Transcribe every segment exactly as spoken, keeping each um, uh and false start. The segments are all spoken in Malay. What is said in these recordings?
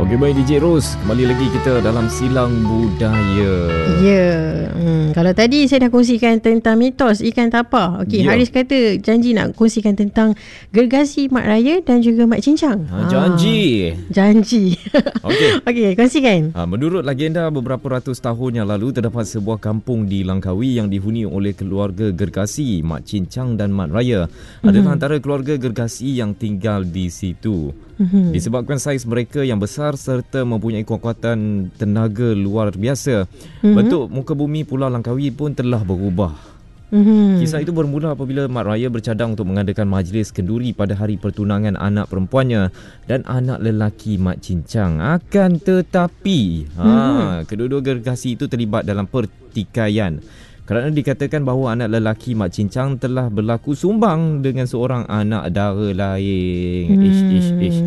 Okey, baik D J Ros, kembali lagi kita dalam Silang Budaya. Ya, hmm, kalau tadi saya dah kongsikan tentang mitos ikan tapah. Okey, Ya. Haris kata janji nak kongsikan tentang gergasi mak raya dan juga mak cincang. Ha, janji. Ha, janji. Okey. Okey, kongsikan. Ha, menurut legenda, beberapa ratus tahun yang lalu terdapat sebuah kampung di Langkawi yang dihuni oleh keluarga gergasi, mak cincang dan mak raya. Adalah antara keluarga gergasi yang tinggal di situ. Mm-hmm. Disebabkan saiz mereka yang besar serta mempunyai kekuatan tenaga luar biasa, mm-hmm. bentuk muka bumi Pulau Langkawi pun telah berubah. Mm-hmm. Kisah itu bermula apabila mak raya bercadang untuk mengadakan majlis kenduri pada hari pertunangan anak perempuannya dan anak lelaki mak cincang. Akan tetapi, mm-hmm. ha, kedua-dua gergasi itu terlibat dalam pertikaian kerana dikatakan bahawa anak lelaki mak cincang telah berlaku sumbang dengan seorang anak dara lain. Hmm. Ish, ish, ish.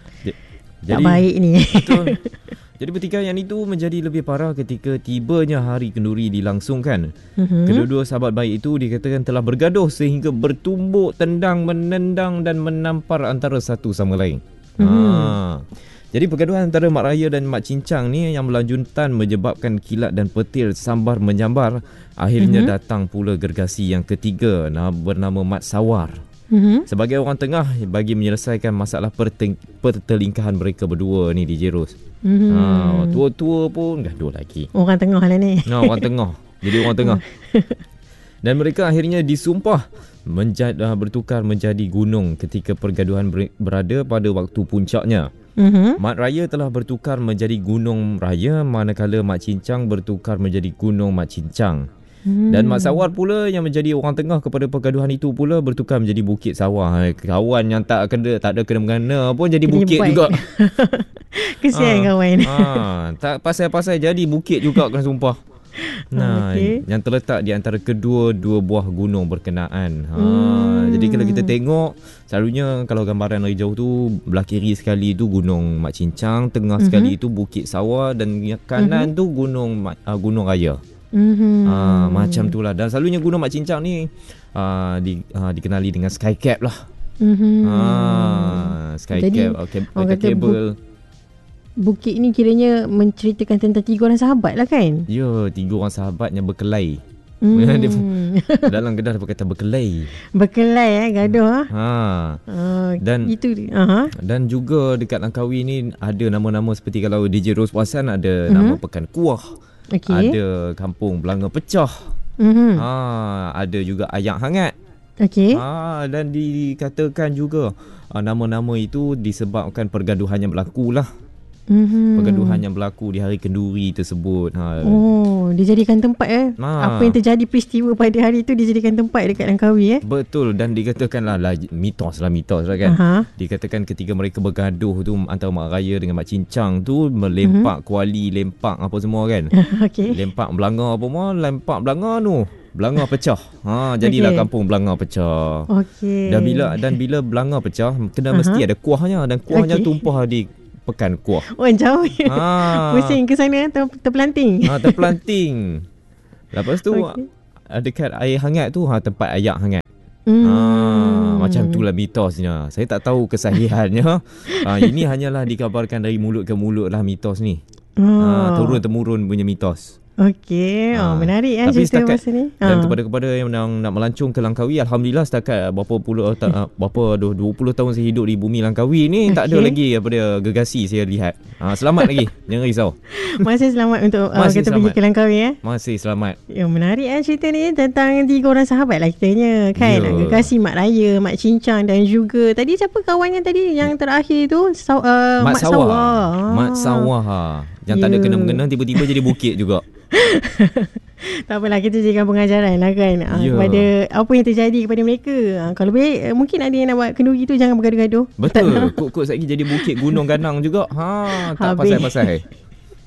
Jadi, tak baik ni. Betul. Jadi pertikaian itu menjadi lebih parah ketika tibanya hari kenduri dilangsungkan. Hmm. Kedua-dua sahabat baik itu dikatakan telah bergaduh sehingga bertumbuk, tendang, menendang dan menampar antara satu sama lain. Hmm. Ha. Jadi pergaduhan antara mak raya dan mak cincang ni yang berlanjutan menyebabkan kilat dan petir sambar menyambar. Akhirnya mm-hmm. datang pula gergasi yang ketiga bernama Mat Sawar. Mm-hmm. Sebagai orang tengah bagi menyelesaikan masalah perteng- pertelingkahan mereka berdua ni D J Ros. Mm-hmm. Ha, tua-tua pun gaduh lagi. Orang tengah lah ni. Nah, orang tengah. Jadi orang tengah. Dan mereka akhirnya disumpah menjad, bertukar menjadi gunung ketika pergaduhan ber- berada pada waktu puncaknya. Mm-hmm. Mat Raya telah bertukar menjadi Gunung Raya, manakala Mak Cincang bertukar menjadi Gunung Mak Cincang. Mm. Dan Mak Sawar pula yang menjadi orang tengah kepada pergaduhan itu pula bertukar menjadi Bukit Sawar. Kawan yang tak kena, tak ada kena-mengena pun jadi bukit buat. juga. Kesian ha, kawan. Ha, tak pasal-pasal jadi bukit juga kan sumpah. Nah, okay. Yang terletak di antara kedua-dua buah gunung berkenaan. Ha, hmm. Jadi kalau kita tengok, selalunya kalau gambaran dari jauh tu, belah kiri sekali tu Gunung Mak Cincang, tengah mm-hmm. sekali tu Bukit Sawar dan kanan mm-hmm. tu Gunung uh, Gunung Raya. Mm-hmm. Ha, macam tu lah. Dan selalunya Gunung Mak Cincang ni uh, di, uh, dikenali dengan sky cap lah. Mm-hmm. Ha, sky Jadi, cap, okay, okay, kabel. Bu- Bukit ni kiranya menceritakan tentang tiga orang sahabat lah kan? Ya, tiga orang sahabat yang berkelai. Hmm. Dalam kedah dia kata berkelai. Berkelai eh, gaduh ah. Ha. Uh, dan itu uh-huh. dan juga dekat Langkawi ni ada nama-nama seperti kalau D J Ros perasan ada uh-huh. nama Pekan Kuah. Okay. Ada Kampung Belanga Pecah. Uh-huh. Ha, ada juga Ayak Hangat. Okey. Ha, dan dikatakan juga uh, nama-nama itu disebabkan pergaduhan yang berlaku lah. Mm-hmm. Pergaduhan yang berlaku di hari kenduri tersebut. Ha. Oh, dijadikan tempat eh. Ha. Apa yang terjadi peristiwa pada hari itu dijadikan tempat dekat Langkawi eh. Betul, dan dikatakanlah lah, mitos lah mitos lah kan. Uh-huh. Dikatakan ketika mereka bergaduh tu antara Mak Raya dengan Mak Cincang tu melempak uh-huh. kuali, lempak apa semua kan. Okey. Lempak belanga apa semua, lempak belanga tu. Belanga pecah. Ha, jadilah okay. Kampung Belanga Pecah. Okey. Dan bila dan bila belanga pecah kena uh-huh. mesti ada kuahnya dan kuahnya okay. tumpah di Pekan Kuah. Oh, jauh. Ha. Pusing ke sana ter, terpelanting. Ha, terpelanting. Lepas tu okay. dekat air hangat tu ha, tempat ayak hangat. Hmm. Ha, macam itulah mitosnya. Saya tak tahu kesahihannya. Ha, ini hanyalah dikabarkan dari mulut ke mulut lah mitos ni. Oh. Ha, turun-temurun punya mitos. Okey, ha. oh, menarik kan cerita setakat, masa ni. Ha. Dan kepada-kepada yang nak, nak melancong ke Langkawi, alhamdulillah setakat berapa puluh ta, berapa dua puluh tahun saya hidup di bumi Langkawi ni okay. tak ada lagi daripada gergasi saya lihat. Ha, selamat lagi, jangan risau. Masih selamat untuk uh, Masih kita selamat. pergi ke Langkawi eh. Masih selamat. Ya, menarik kan cerita ni tentang tiga orang sahabat lah kitanya kan. Yeah. Gergasi, Mak Raya, Mak Cincang dan juga tadi siapa kawan yang tadi yang terakhir tu uh, Mak, Mak Sawar. Sawar. Mak Sawar. Yang yeah. tak ada kena-mengena tiba-tiba jadi bukit juga. Tak apalah, kita jadikan pengajaran lah kan yeah. kepada apa yang terjadi kepada mereka. Kalau boleh mungkin ada yang nak buat kenduri tu jangan bergaduh-gaduh. Betul. Kok-kok lagi jadi bukit gunung ganang juga. Ha, tak pasal-pasal.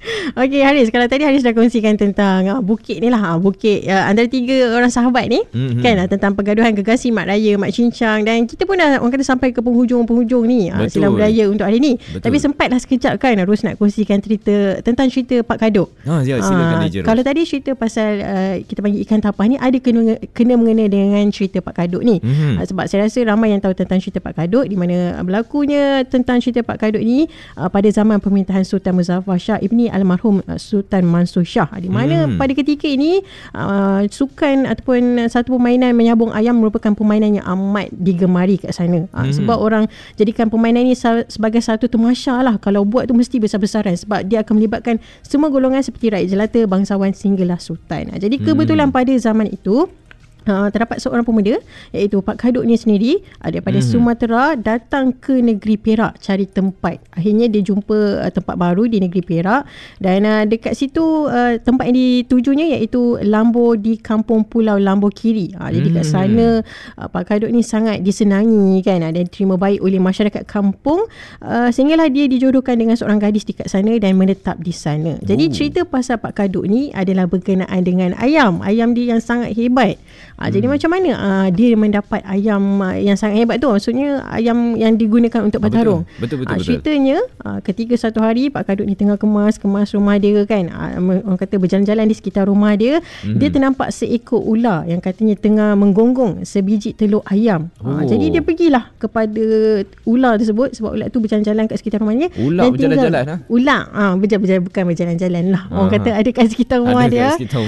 Okey Haris, kalau tadi Haris dah kongsikan tentang uh, bukit ni lah, uh, bukit uh, antara tiga orang sahabat ni, mm-hmm. kan, uh, tentang pergaduhan gergasi mat raya, mat cincang, dan kita pun dah orang kata sampai ke penghujung-penghujung ni uh, silam budaya untuk hari ni. Betul. Tapi sempatlah sekejap kan Ros nak kongsikan cerita tentang cerita Pak Kadok. Ha, ya, silakan uh, dia. Kalau tadi cerita pasal uh, kita panggil ikan tapah ni ada kena kena mengena dengan cerita Pak Kadok ni. Mm-hmm. Uh, sebab saya rasa ramai yang tahu tentang cerita Pak Kadok, di mana berlakunya tentang cerita Pak Kadok ni uh, pada zaman pemerintahan Sultan Muzaffar Shah Ibni almarhum uh, Sultan Mansur Shah, di mana hmm. pada ketika ini uh, sukan ataupun satu permainan menyabung ayam merupakan permainan yang amat digemari kat sana. Uh, hmm. Sebab orang jadikan permainan ini sebagai satu tamasya lah. Kalau buat tu mesti besar-besaran sebab dia akan melibatkan semua golongan seperti rakyat jelata, bangsawan sehinggalah sultan. Uh, jadi kebetulan hmm. pada zaman itu Uh, terdapat seorang pemuda iaitu Pak Kadok ni sendiri uh, daripada hmm. Sumatera datang ke negeri Perak cari tempat. Akhirnya dia jumpa uh, tempat baru di negeri Perak, dan uh, dekat situ uh, tempat yang ditujunya iaitu Lambo di kampung Pulau Lambo Kiri. Uh, jadi kat sana uh, Pak Kadok ni sangat disenangi kan, uh, dan diterima baik oleh masyarakat kampung, uh, sehinggalah dia dijodohkan dengan seorang gadis di kat sana dan menetap di sana. Jadi oh. cerita pasal Pak Kadok ni adalah berkenaan dengan ayam. Ayam dia yang sangat hebat. Ha, hmm. Jadi macam mana uh, dia mendapat ayam uh, yang sangat hebat tu? Maksudnya ayam yang digunakan untuk bertarung. Ah, betul, betul, betul, uh, ceritanya uh, ketika satu hari Pak Kadok ni tengah kemas kemas rumah dia kan, uh, orang kata berjalan-jalan di sekitar rumah dia, hmm. dia ternampak seekor ular yang katanya tengah menggonggong sebiji telur ayam. Oh. Uh, jadi dia pergilah kepada ular tersebut, sebab ular tu berjalan-jalan kat sekitar rumahnya. Ular berjalan-jalan? Ha? Ular uh, berjalan-jalan, bukan berjalan-jalan lah. Orang Aha. kata ada kat sekitar rumah ada dia. Kat sekitar.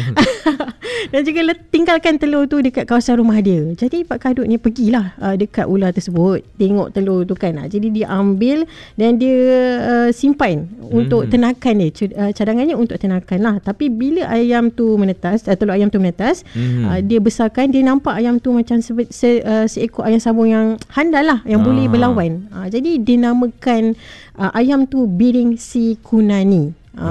Dan juga tinggalkan telur tu dekat kawasan rumah dia. Jadi Pak Kadok ni pergilah uh, dekat ular tersebut, tengok telur tu kan. Uh, jadi dia ambil dan dia uh, simpan hmm. untuk tenakan dia. Uh, cadangannya untuk tenakan lah. Tapi bila ayam tu menetas, uh, telur ayam tu menetas, hmm. uh, dia besarkan, dia nampak ayam tu macam se, se, uh, seekor ayam sabung yang handal lah, yang ah. boleh berlawan. Uh, jadi dinamakan uh, ayam tu Biring Si Kunani.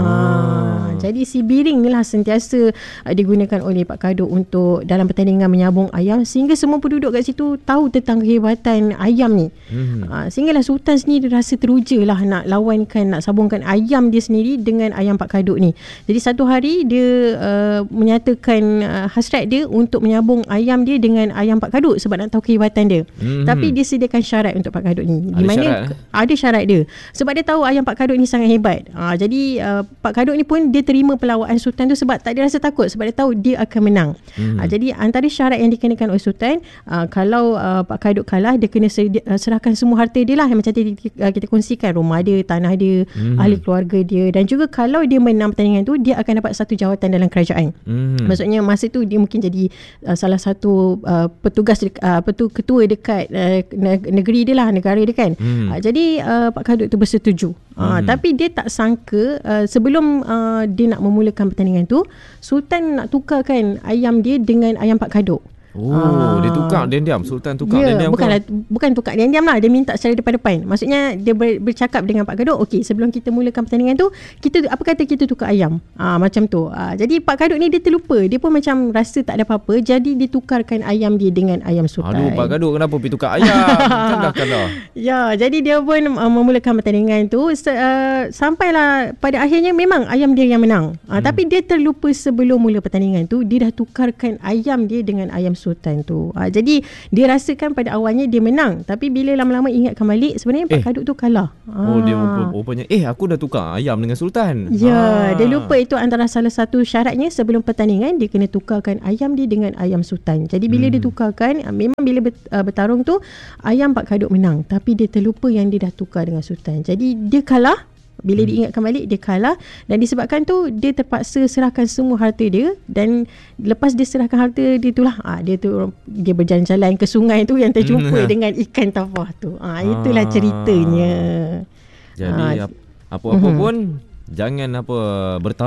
Ah, jadi si biring ni lah sentiasa uh, digunakan oleh Pak Kadok untuk dalam pertandingan menyabung ayam, sehingga semua penduduk kat situ tahu tentang kehebatan ayam ni. Hmm. Uh, sehinggalah Sultan sendiri rasa teruja lah nak lawankan, nak sabungkan ayam dia sendiri dengan ayam Pak Kadok ni. Jadi satu hari dia uh, menyatakan uh, hasrat dia untuk menyabung ayam dia dengan ayam Pak Kadok sebab nak tahu kehebatan dia. Hmm. Tapi dia sediakan syarat untuk Pak Kadok ni. Di mana syarat, ada syarat dia. Sebab dia tahu ayam Pak Kadok ni sangat hebat. Uh, jadi uh, Pak Kadok ni pun dia terima pelawaan Sultan tu sebab tak ada rasa takut, sebab dia tahu dia akan menang. Hmm. Uh, jadi antara syarat yang dikenakan oleh Sultan, uh, kalau uh, Pak Kadok kalah, dia kena sedi- uh, serahkan semua harta dia lah, yang macam tadi uh, kita kongsikan, rumah dia, tanah dia, hmm. ahli keluarga dia, dan juga kalau dia menang pertandingan tu, dia akan dapat satu jawatan dalam kerajaan. Hmm. Maksudnya masa tu dia mungkin jadi uh, salah satu uh, petugas uh, petu, ketua dekat uh, negeri dia lah, negara dia kan. Hmm. Uh, jadi uh, Pak Kadok tu bersetuju. Uh, hmm. Tapi dia tak sangka uh, sebelum uh, dia nak memulakan pertandingan tu, Sultan nak tukarkan ayam dia dengan ayam Pak Kadok. Oh, ah. dia tukar diam-diam. Sultan tukar yeah, diam-diam. Bukanlah, bukan tukar diam-diam lah. Dia minta secara depan-depan. Maksudnya dia ber, bercakap dengan Pak Kadok, okey, sebelum kita mulakan pertandingan tu, kita apa kata kita tukar ayam. Ah, macam tu. Ah, jadi Pak Kadok ni dia terlupa. Dia pun macam rasa tak ada apa-apa. Jadi dia tukarkan ayam dia dengan ayam Sultan. Aduh, Pak Kadok kenapa pergi tukar ayam? Kalah-kalah. Ya, jadi dia pun uh, memulakan pertandingan tu. Se- uh, sampailah pada akhirnya memang ayam dia yang menang. Ah, hmm. Tapi dia terlupa sebelum mula pertandingan tu, dia dah tukarkan ayam dia dengan ayam Sultan tu. Ha, jadi dia rasakan pada awalnya dia menang, tapi bila lama-lama ingatkan balik, sebenarnya Pak eh. Kadok tu kalah. Oh, ha. dia rupanya eh aku dah tukar ayam dengan Sultan. Ya, ha. dia lupa itu antara salah satu syaratnya sebelum pertandingan, dia kena tukarkan ayam dia dengan ayam Sultan. Jadi bila hmm. dia tukarkan, memang bila bertarung tu ayam Pak Kadok menang, tapi dia terlupa yang dia dah tukar dengan Sultan. Jadi dia kalah. Bila hmm. diingatkan balik, dia kalah, dan disebabkan tu dia terpaksa serahkan semua harta dia, dan lepas dia serahkan harta dia itulah ah, dia tu dia berjalan-jalan ke sungai tu yang terjumpa hmm. dengan ikan tapah tu. Ah, itulah ceritanya. Jadi ah, apa-apa uh-huh. pun jangan apa bertaruh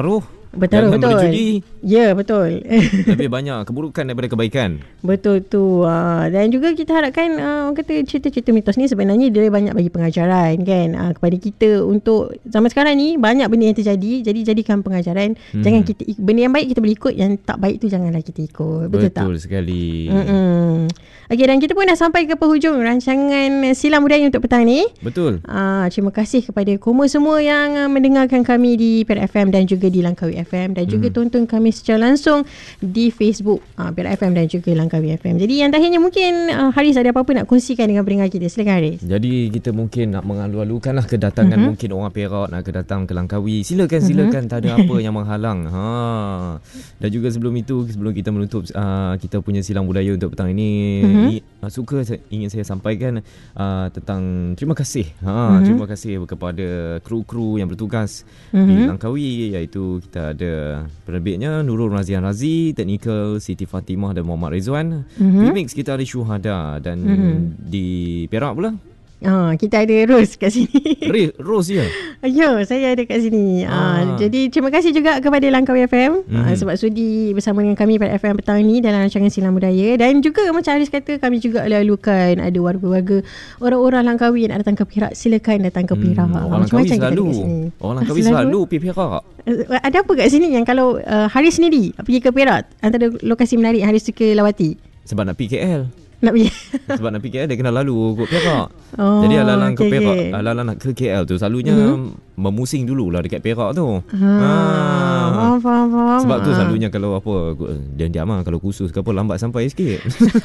Betul, Jangan betul. berjudi. Ya, betul. Lebih banyak keburukan daripada kebaikan. Betul tu. Uh, dan juga kita harapkan uh, orang kata cerita-cerita mitos ni sebenarnya dia banyak bagi pengajaran kan uh, kepada kita untuk zaman sekarang ni banyak benda yang terjadi. Jadi jadikan pengajaran. Hmm. Jangan kita benda yang baik kita boleh ikut, yang tak baik tu janganlah kita ikut. Betul, Betul tak? Betul sekali. Mm-mm. Okey, dan kita pun dah sampai ke penghujung rancangan Silam Budaya untuk petang ni. Betul. Uh, terima kasih kepada Komo semua yang uh, mendengarkan kami di Perak F M dan juga di Langkawi F M, dan juga hmm. tonton kami secara langsung di Facebook uh, Perak F M dan juga Langkawi F M. Jadi yang terakhirnya mungkin uh, Haris ada apa-apa nak kongsikan dengan pendengar kita? Silakan Haris. Jadi kita mungkin nak mengalu-alukan lah kedatangan mm-hmm. mungkin orang Perak nak kedatang ke Langkawi. Silakan silakan, mm-hmm. tak ada apa yang menghalang. Ha. Dan juga sebelum itu, sebelum kita menutup uh, kita punya Silang Budaya untuk petang ini, mm-hmm. i, uh, suka ingin saya sampaikan uh, tentang terima kasih. Ha, mm-hmm. Terima kasih kepada kru-kru yang bertugas mm-hmm. di Langkawi, iaitu kita ada penerbitnya Nurul Razian Razi, teknikal Siti Fatimah dan Muhammad Rizwan, mm-hmm. remix kita ada Syuhada, dan mm-hmm. di Perak pula Ah, kita ada Rose kat sini. Rose ya? Ya, saya ada kat sini. Ah. Ah, jadi terima kasih juga kepada Langkawi F M mm-hmm. ah, sebab sudi bersama dengan kami pada F M petang ni dalam rancangan Silam Budaya. Dan juga macam Haris kata, kami juga lalukan ada warga-warga orang-orang Langkawi yang nak datang ke Perak, silakan datang ke Perak. Hmm, orang Langkawi selalu. Orang Langkawi selalu, selalu pergi Perak. Ada apa kat sini yang kalau uh, Haris sendiri pergi ke Perak, antara lokasi menarik yang Haris suka lawati? Sebab nak pergi K L. Nak pergi sebab nak pergi K L dia kena lalu ke Perak. Oh, jadi ala-ala okay, ke Perak, okay. ala-ala nak ke K L tu selalunya mm-hmm. memusing dululah dekat Perak tu. Ha. ha. Faham, faham, faham. Sebab tu selalunya kalau apa diam-diam lah, kalau khusus ke apa lambat sampai sikit.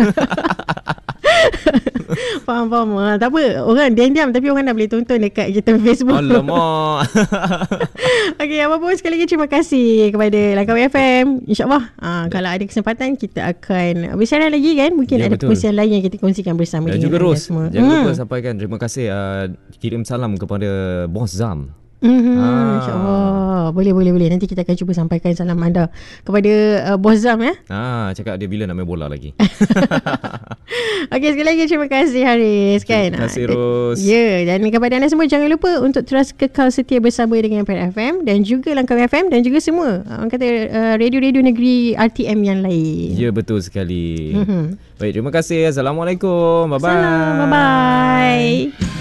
Faham, faham. Ha, tak apa, orang diam-diam tapi orang dah boleh tonton dekat kita Facebook. Alamak. Okey, apa-apa sekali lagi terima kasih kepada Langkawi F M. InsyaAllah ha, kalau ada kesempatan kita akan bersiaran lagi kan. Mungkin ya, ada perkongsian lain yang kita kongsikan bersama. Dan dengan juga Ros, semua. jangan hmm. lupa sampaikan terima kasih, uh, kirim salam kepada Bos Zam. Mm-hmm, ah. InsyaAllah. Boleh, boleh, boleh. Nanti kita akan cuba sampaikan salam anda kepada uh, Bos Zam ya. Ah, cakap dia bila nak main bola lagi. Okey, sekali lagi terima kasih Haris kan. Terima kasih Ros. Ya, yeah, dan kepada anda semua jangan lupa untuk terus kekal setia bersama dengan Perak F M dan juga Langkawi F M dan juga semua orang kata uh, radio-radio negeri R T M yang lain. Ya, betul sekali. Mm-hmm. Baik, terima kasih. Assalamualaikum. Bye-bye. Salam, bye-bye.